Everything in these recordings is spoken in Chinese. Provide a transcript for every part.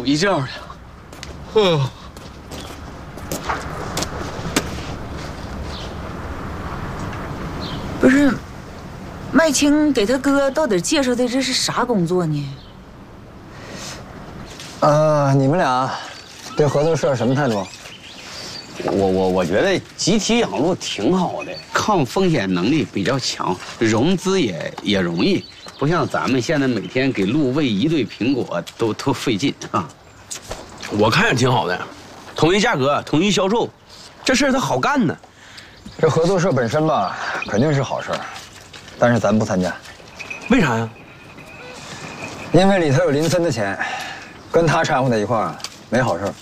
一觉了。 不是，麦青给他哥到底介绍的这是啥工作呢？ 你们俩对合作社什么态度？ 我觉得集体养鹿挺好的，抗风险能力比较强，融资也容易，不像咱们现在每天给鹿喂一堆苹果都费劲啊。 我看也挺好的，统一价格，统一销售，这事儿它好干呢。 这合作社本身吧，肯定是好事儿，但是咱不参加。 为啥呀？ 因为里头有林森的钱，跟他掺和在一块儿，没好事儿。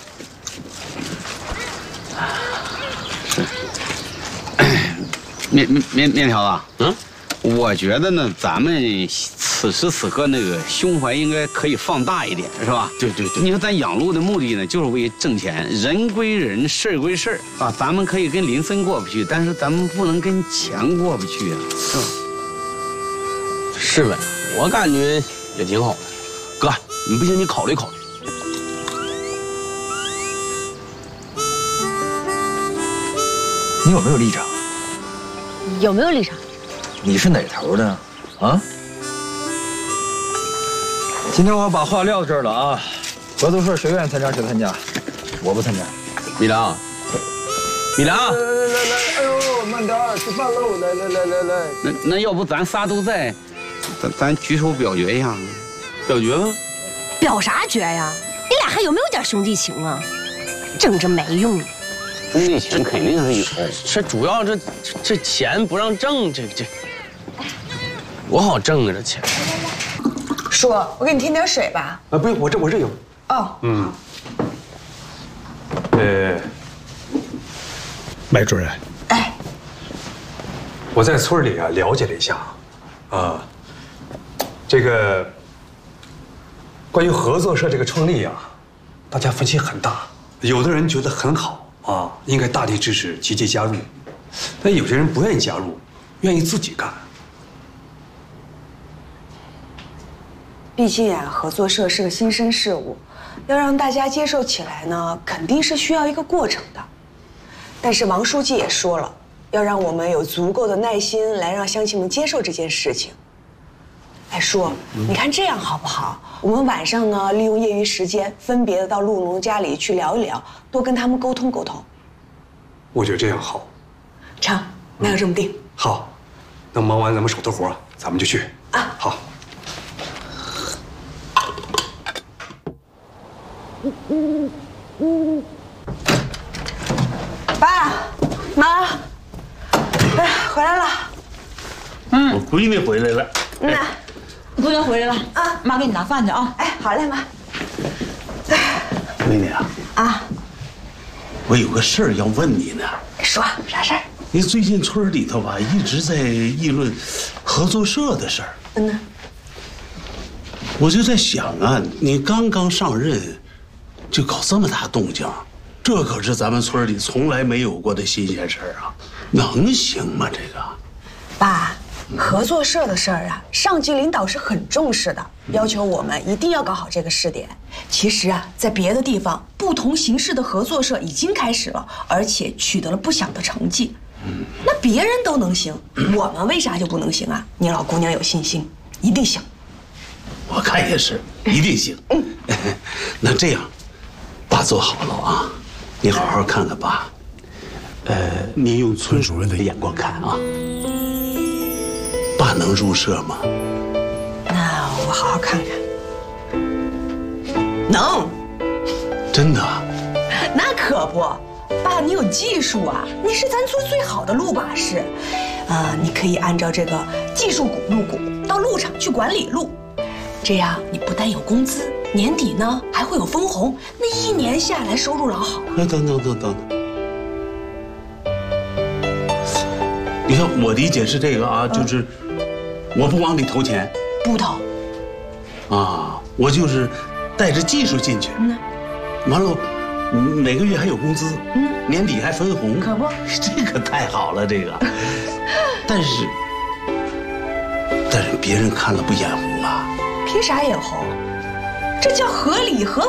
面条子，我觉得呢，咱们此时此刻那个胸怀应该可以放大一点，是吧？对。你说咱养鹿的目的呢，就是为挣钱，人归人，事儿归事儿啊。咱们可以跟林森过不去，但是咱们不能跟钱过不去啊，是吧？ 是呗，我感觉也挺好的。哥，你不行，你考虑考虑。 你有没有立场？ 有没有立场？ 你是哪头的？啊？今天我把话撂到这儿了啊！合作社谁愿意参加谁参加，我不参加。 米良， 来，哎呦，慢点儿，吃饭喽！来。 那要不咱仨都在，咱举手表决一下， 表决吧。 表啥决呀？你俩还有没有点兄弟情啊？争这没用的。 兄弟情肯定是有， 这主要这钱不让挣，这多好挣啊这钱。 叔，我给你添点水吧。 不用，我这有。 哦。 麦主任。 哎。 我在村里啊了解了一下，这个关于合作社这个创立啊，大家分歧很大，有的人觉得很好。应该大力支持，积极加入。但有些人不愿意加入，愿意自己干。 毕竟啊，合作社是个新生事物，要让大家接受起来呢，肯定是需要一个过程的。但是王书记也说了，要让我们有足够的耐心来让乡亲们接受这件事情。哎，叔，你看这样好不好？我们晚上呢，利用业余时间，分别的到鹿农家里去聊一聊，多跟他们沟通沟通。 我觉得这样好。 成，那就这么定。 好，等忙完咱们手头活，咱们就去啊。好。 爸妈，哎，回来了。 我闺女回来了。 姑娘回来了啊，妈给你拿饭去啊。 哎，好嘞，妈。 闺女啊，我有个事儿要问你呢。 说啥事儿？ 你最近村里头吧一直在议论合作社的事儿。我就在想啊，你刚刚上任，就搞这么大动静，这可是咱们村里从来没有过的新鲜事儿啊，能行吗？这个， 爸。合作社的事儿啊，上级领导是很重视的，要求我们一定要搞好这个试点。其实啊，在别的地方，不同形式的合作社已经开始了，而且取得了不小的成绩。那别人都能行，我们为啥就不能行啊？你老姑娘有信心，一定行。 我看也是，一定行。那这样，爸做好了啊，你好好看看爸。你用村主任的眼光看啊。爸能入社吗？ 那我好好看看。能。 真的？ 那可不，爸，你有技术啊，你是咱村最好的路把式。你可以按照这个技术股入股，到鹿场去管理鹿，这样你不但有工资，年底呢还会有分红，那一年下来收入老好了。 等。你看，我理解是这个啊，就是我不往里投钱， 不投， 啊，我就是带着技术进去，完了，每个月还有工资，年底还分红， 可不， 这个太好了，这个，但是别人看了不眼红啊？ 凭啥眼红？这叫合理合